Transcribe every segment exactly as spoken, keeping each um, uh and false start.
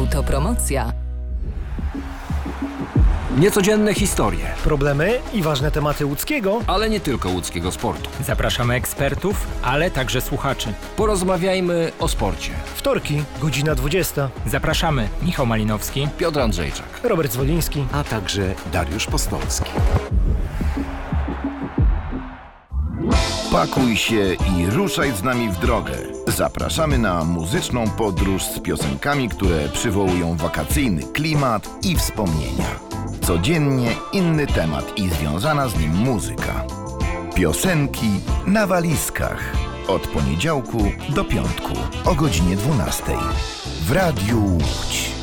Autopromocja. Niecodzienne historie, problemy i ważne tematy łódzkiego, ale nie tylko łódzkiego sportu. Zapraszamy ekspertów, ale także słuchaczy. Porozmawiajmy o sporcie. Wtorki, godzina dwudziesta. Zapraszamy Michał Malinowski, Piotr Andrzejczak, Robert Zwoliński, a także Dariusz Postolski. Pakuj się i ruszaj z nami w drogę. Zapraszamy na muzyczną podróż z piosenkami, które przywołują wakacyjny klimat i wspomnienia. Codziennie inny temat i związana z nim muzyka. Piosenki na walizkach. Od poniedziałku do piątku o godzinie dwunastej. W Radiu Łódź.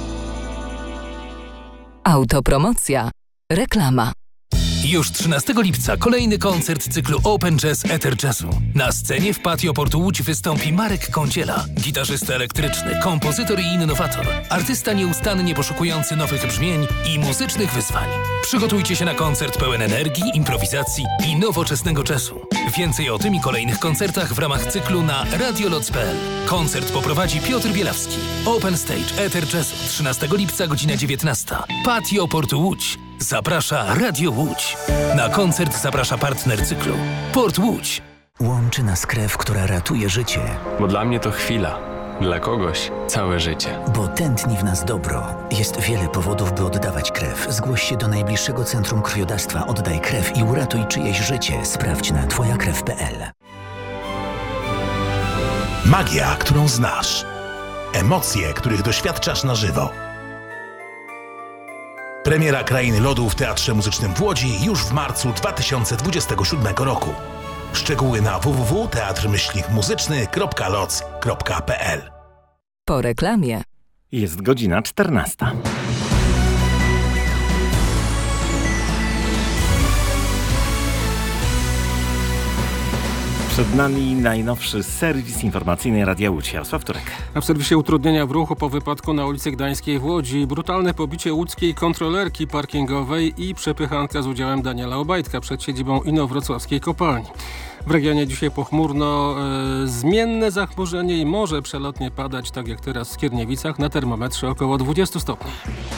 Autopromocja. Reklama. Już trzynastego lipca kolejny koncert cyklu Open Jazz Ether Jazzu. Na scenie w Patio Portu Łódź wystąpi Marek Kądziela, gitarzysta elektryczny, kompozytor i innowator, artysta nieustannie poszukujący nowych brzmień i muzycznych wyzwań. Przygotujcie się na koncert pełen energii, improwizacji i nowoczesnego jazzu. Więcej o tym i kolejnych koncertach w ramach cyklu na radioloc kropka p l. Koncert poprowadzi Piotr Bielawski. Open Stage Ether Jazzu trzynastego lipca, godzina dziewiętnasta. Patio Portu Łódź. Zaprasza Radio Łódź. Na koncert zaprasza partner cyklu Port Łódź. Łączy nas krew, która ratuje życie. Bo dla mnie to chwila, dla kogoś całe życie. Bo tętni w nas dobro. Jest wiele powodów, by oddawać krew. Zgłoś się do najbliższego centrum krwiodawstwa. Oddaj krew i uratuj czyjeś życie. Sprawdź na twoja krew kropka p l. Magia, którą znasz. Emocje, których doświadczasz na żywo. Premiera Krainy Lodu w Teatrze Muzycznym w Łodzi już w marcu dwa tysiące dwudziestego siódmego roku. Szczegóły na w w w kropka teatr muzyczny kropka loc kropka p l. Po reklamie. Jest godzina czternasta. Przed nami najnowszy serwis informacyjny Radia Łódź. Jarosław Turek. A w serwisie utrudnienia w ruchu po wypadku na ulicy Gdańskiej w Łodzi, brutalne pobicie łódzkiej kontrolerki parkingowej i przepychanka z udziałem Daniela Obajtka przed siedzibą inowrocławskiej kopalni. W regionie dzisiaj pochmurno, e, zmienne zachmurzenie i może przelotnie padać, tak jak teraz w Skierniewicach, na termometrze około dwudziestu stopni.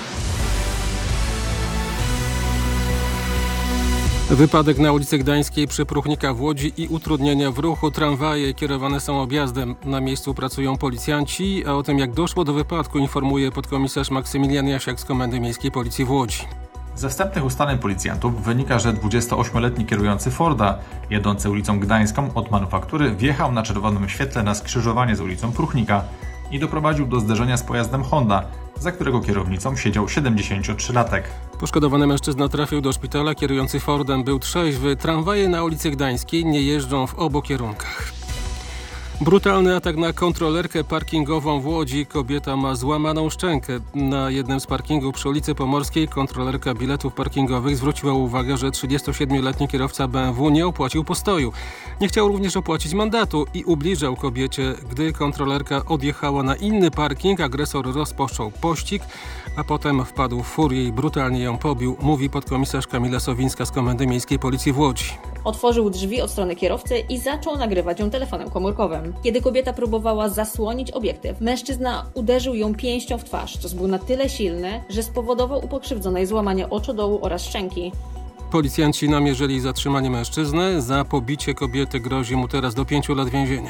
Wypadek na ulicy Gdańskiej przy Pruchnika w Łodzi i utrudnienia w ruchu. Tramwaje kierowane są objazdem. Na miejscu pracują policjanci, a o tym, jak doszło do wypadku, informuje podkomisarz Maksymilian Jasiak z Komendy Miejskiej Policji w Łodzi. Ze wstępnych ustaleń policjantów wynika, że dwudziestoośmioletni kierujący Forda, jedący ulicą Gdańską od Manufaktury, wjechał na czerwonym świetle na skrzyżowanie z ulicą Pruchnika i doprowadził do zderzenia z pojazdem Honda, za którego kierownicą siedział siedemdziesięciotrzylatek. Poszkodowany mężczyzna trafił do szpitala, kierujący Fordem był trzeźwy. Tramwaje na ulicy Gdańskiej nie jeżdżą w obu kierunkach. Brutalny atak na kontrolerkę parkingową w Łodzi. Kobieta ma złamaną szczękę. Na jednym z parkingów przy ulicy Pomorskiej kontrolerka biletów parkingowych zwróciła uwagę, że trzydziestosiedmioletni kierowca B M W nie opłacił postoju. Nie chciał również opłacić mandatu i ubliżał kobiecie. Gdy kontrolerka odjechała na inny parking, agresor rozpoczął pościg, a potem wpadł w furię i brutalnie ją pobił, mówi podkomisarz Kamila Sowińska z Komendy Miejskiej Policji w Łodzi. Otworzył drzwi od strony kierowcy i zaczął nagrywać ją telefonem komórkowym. Kiedy kobieta próbowała zasłonić obiektyw, mężczyzna uderzył ją pięścią w twarz, co był na tyle silny, że spowodował u pokrzywdzonej złamanie oczodołu oraz szczęki. Policjanci namierzyli zatrzymanie mężczyzny. Za pobicie kobiety grozi mu teraz do pięciu lat więzienia.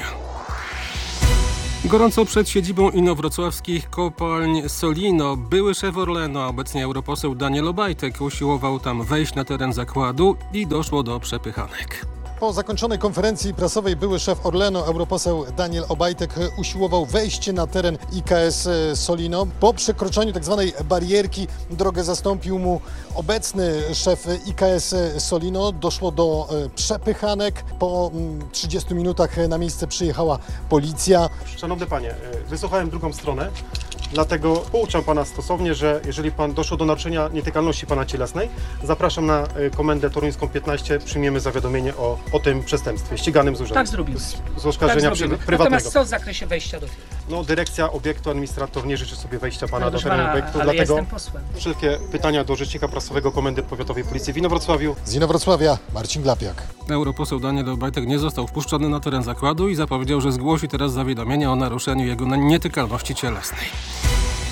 Gorąco przed siedzibą inowrocławskich kopalń Solino były szef Orlenu, a obecnie europoseł Daniel Obajtek usiłował tam wejść na teren zakładu i doszło do przepychanek. Po zakończonej konferencji prasowej były szef Orlenu, europoseł Daniel Obajtek usiłował wejść na teren I K S Solino. Po przekroczeniu tzw. barierki drogę zastąpił mu obecny szef I K S Solino. Doszło do przepychanek. Po trzydziestu minutach na miejsce przyjechała policja. Szanowny panie, wysłuchałem drugą stronę. Dlatego pouczam pana stosownie, że jeżeli pan doszło do naruszenia nietykalności pana cielesnej, zapraszam na komendę toruńską piętnaście, przyjmiemy zawiadomienie o, o tym przestępstwie ściganym z urzędu. Tak zrobimy. Z, z oskarżenia tak prywatnego. Natomiast co w zakresie wejścia do firmy? No, dyrekcja obiektu, administrator nie życzy sobie wejścia pana no, do terenu obiektu, ale dlatego jestem posłem. Wszelkie pytania do rzecznika prasowego Komendy Powiatowej Policji w Inowrocławiu. Z Inowrocławia Marcin Glapiak. Europoseł Daniel Obajtek nie został wpuszczony na teren zakładu i zapowiedział, że zgłosi teraz zawiadomienie o naruszeniu jego nietykalności cielesnej.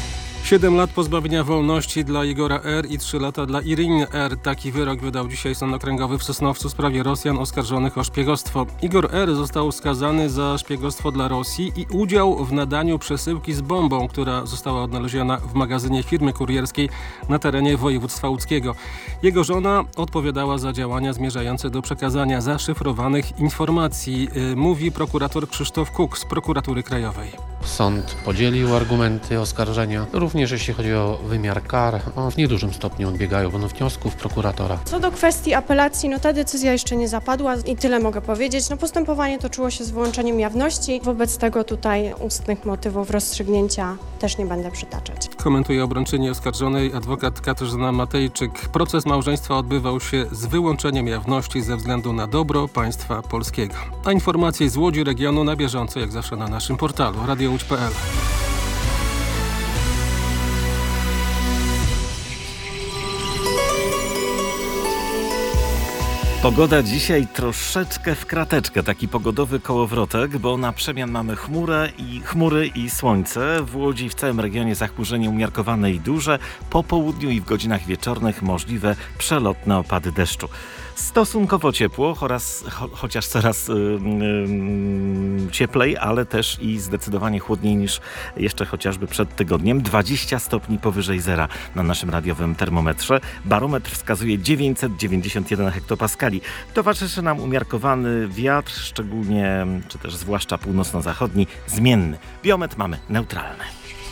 Siedem lat pozbawienia wolności dla Igora R. i trzy lata dla Iriny R. Taki wyrok wydał dzisiaj Sąd Okręgowy w Sosnowcu w sprawie Rosjan oskarżonych o szpiegostwo. Igor R. został skazany za szpiegostwo dla Rosji i udział w nadaniu przesyłki z bombą, która została odnaleziona w magazynie firmy kurierskiej na terenie województwa łódzkiego. Jego żona odpowiadała za działania zmierzające do przekazania zaszyfrowanych informacji, mówi prokurator Krzysztof Kuk z Prokuratury Krajowej. Sąd podzielił argumenty oskarżenia, również jeśli chodzi o wymiar kar, o w niedużym stopniu odbiegają od wniosków prokuratora. Co do kwestii apelacji, no ta decyzja jeszcze nie zapadła i tyle mogę powiedzieć. No postępowanie toczyło się z wyłączeniem jawności, wobec tego tutaj ustnych motywów rozstrzygnięcia też nie będę przytaczać. Komentuje obrączyni oskarżonej adwokat Katarzyna Matejczyk. Proces małżeństwa odbywał się z wyłączeniem jawności ze względu na dobro państwa polskiego. A informacje z Łodzi regionu na bieżąco jak zawsze na naszym portalu radio łódź kropka p l. Pogoda dzisiaj troszeczkę w krateczkę, taki pogodowy kołowrotek, bo na przemian mamy chmurę i chmury i słońce. W Łodzi w całym regionie zachmurzenie umiarkowane i duże. Po południu i w godzinach wieczornych możliwe przelotne opady deszczu. Stosunkowo ciepło, choraz, cho, chociaż coraz yy, yy, cieplej, ale też i zdecydowanie chłodniej niż jeszcze chociażby przed tygodniem. dwadzieścia stopni powyżej zera na naszym radiowym termometrze. Barometr wskazuje dziewięćset dziewięćdziesiąt jeden hektopaskali. Towarzyszy nam umiarkowany wiatr, szczególnie, czy też zwłaszcza północno-zachodni, zmienny. Biometr mamy neutralny.